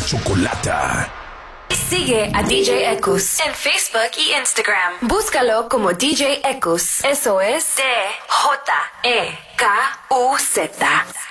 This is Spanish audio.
Chocolata. Sigue a DJ Ekus en Facebook y Instagram. Búscalo como DJ Ekus. Eso es DJEKUZ.